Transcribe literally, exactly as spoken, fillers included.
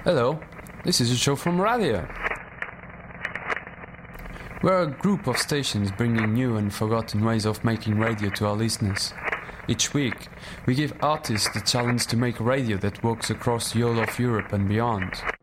Hello, this is a show from radio. We're a group of stations bringing new and forgotten ways of making radio to our listeners. Each week, we give artists the challenge to make radio that walks across the whole of Europe and beyond.